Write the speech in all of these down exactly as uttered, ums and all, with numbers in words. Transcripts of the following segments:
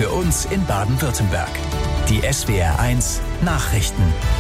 für uns in Baden-Württemberg. Die S W R eins Nachrichten.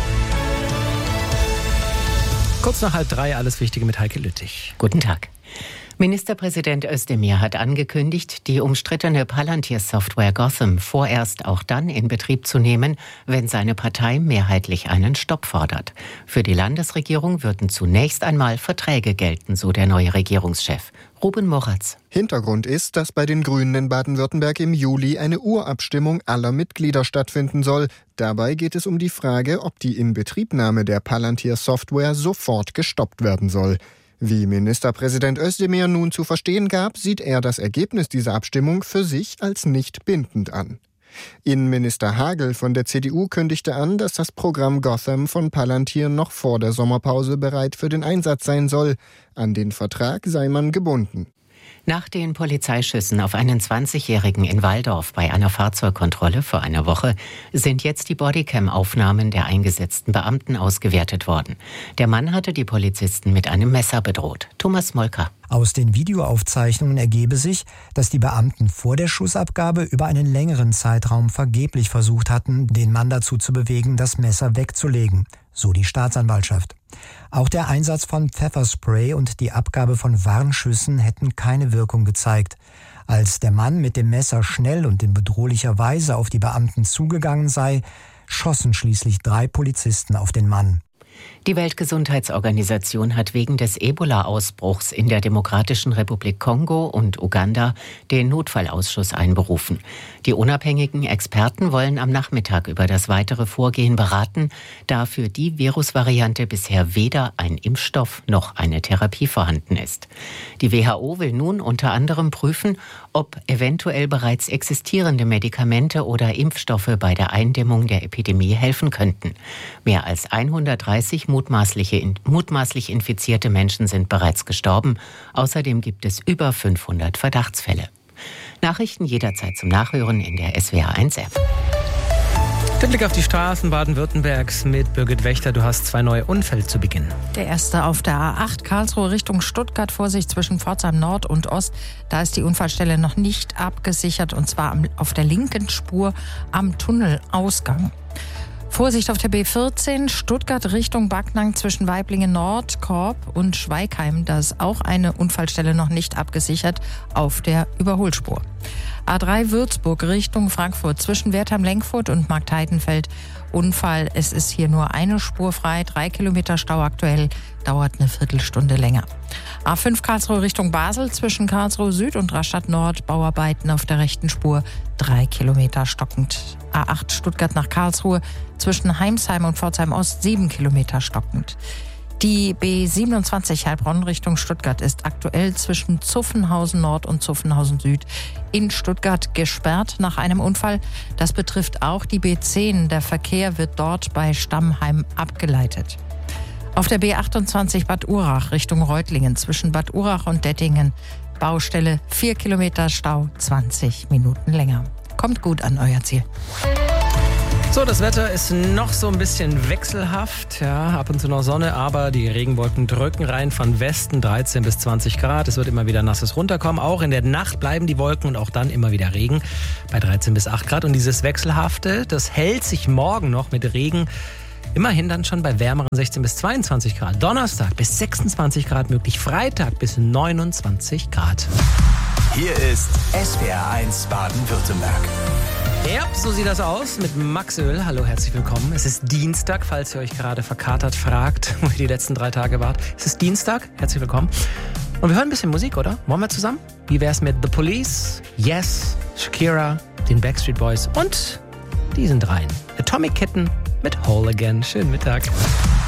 Kurz nach halb drei, alles Wichtige mit Heike Lüttich. Guten Tag. Ministerpräsident Özdemir hat angekündigt, die umstrittene Palantir-Software Gotham vorerst auch dann in Betrieb zu nehmen, wenn seine Partei mehrheitlich einen Stopp fordert. Für die Landesregierung würden zunächst einmal Verträge gelten, so der neue Regierungschef. Ruben Moratz. Hintergrund ist, dass bei den Grünen in Baden-Württemberg im Juli eine Urabstimmung aller Mitglieder stattfinden soll. Dabei geht es um die Frage, ob die Inbetriebnahme der Palantir-Software sofort gestoppt werden soll. Wie Ministerpräsident Özdemir nun zu verstehen gab, sieht er das Ergebnis dieser Abstimmung für sich als nicht bindend an. Innenminister Hagel von der C D U kündigte an, dass das Programm Gotham von Palantir noch vor der Sommerpause bereit für den Einsatz sein soll. An den Vertrag sei man gebunden. Nach den Polizeischüssen auf einen zwanzigjährigen in Walldorf bei einer Fahrzeugkontrolle vor einer Woche sind jetzt die Bodycam-Aufnahmen der eingesetzten Beamten ausgewertet worden. Der Mann hatte die Polizisten mit einem Messer bedroht. Thomas Molker. Aus den Videoaufzeichnungen ergebe sich, dass die Beamten vor der Schussabgabe über einen längeren Zeitraum vergeblich versucht hatten, den Mann dazu zu bewegen, das Messer wegzulegen, so die Staatsanwaltschaft. Auch der Einsatz von Pfefferspray und die Abgabe von Warnschüssen hätten keine Wirkung gezeigt. Als der Mann mit dem Messer schnell und in bedrohlicher Weise auf die Beamten zugegangen sei, schossen schließlich drei Polizisten auf den Mann. Die Weltgesundheitsorganisation hat wegen des Ebola-Ausbruchs in der Demokratischen Republik Kongo und Uganda den Notfallausschuss einberufen. Die unabhängigen Experten wollen am Nachmittag über das weitere Vorgehen beraten, da für die Virusvariante bisher weder ein Impfstoff noch eine Therapie vorhanden ist. Die W H O will nun unter anderem prüfen, ob eventuell bereits existierende Medikamente oder Impfstoffe bei der Eindämmung der Epidemie helfen könnten. Mehr als hundertdreißig mutmaßliche, mutmaßlich infizierte Menschen sind bereits gestorben. Außerdem gibt es über fünfhundert Verdachtsfälle. Nachrichten jederzeit zum Nachhören in der S W R eins App. Der Blick auf die Straßen Baden-Württembergs mit Birgit Wächter. Du hast zwei neue Unfälle zu Beginn. Der erste auf der A acht Karlsruhe Richtung Stuttgart. Vorsicht zwischen Pforzheim Nord und Ost. Da ist die Unfallstelle noch nicht abgesichert, und zwar auf der linken Spur am Tunnelausgang. Vorsicht auf der B vierzehn, Stuttgart Richtung Backnang zwischen Waiblingen Nord, Korb und Schweigheim. Da ist auch eine Unfallstelle noch nicht abgesichert auf der Überholspur. A drei Würzburg Richtung Frankfurt zwischen Wertheim-Lenkfurt und Marktheidenfeld. Unfall, es ist hier nur eine Spur frei, drei Kilometer Stau aktuell, dauert eine Viertelstunde länger. A fünf Karlsruhe Richtung Basel zwischen Karlsruhe Süd und Rastatt Nord, Bauarbeiten auf der rechten Spur, drei Kilometer stockend. A acht Stuttgart nach Karlsruhe zwischen Heimsheim und Pforzheim Ost, sieben Kilometer stockend. Die B siebenundzwanzig Heilbronn Richtung Stuttgart ist aktuell zwischen Zuffenhausen Nord und Zuffenhausen Süd in Stuttgart gesperrt nach einem Unfall. Das betrifft auch die B zehn. Der Verkehr wird dort bei Stammheim abgeleitet. Auf der B achtundzwanzig Bad Urach Richtung Reutlingen zwischen Bad Urach und Dettingen. Baustelle, vier Kilometer Stau, zwanzig Minuten länger. Kommt gut an euer Ziel. So, das Wetter ist noch so ein bisschen wechselhaft. Ja, ab und zu noch Sonne, aber die Regenwolken drücken rein von Westen, dreizehn bis zwanzig Grad. Es wird immer wieder nasses runterkommen. Auch in der Nacht bleiben die Wolken und auch dann immer wieder Regen bei dreizehn bis acht Grad. Und dieses Wechselhafte, das hält sich morgen noch mit Regen. Immerhin dann schon bei wärmeren sechzehn bis zweiundzwanzig Grad. Donnerstag bis sechsundzwanzig Grad möglich. Freitag bis neunundzwanzig Grad. Hier ist S W R eins Baden-Württemberg. Ja, so sieht das aus mit Max Öl. Hallo, herzlich willkommen. Es ist Dienstag, falls ihr euch gerade verkatert fragt, wo ihr die letzten drei Tage wart. Es ist Dienstag, herzlich willkommen. Und wir hören ein bisschen Musik, oder? Wollen wir zusammen? Wie wär's mit The Police, Yes, Shakira, den Backstreet Boys und diesen dreien. Atomic Kitten mit Whole Again. Schönen Mittag.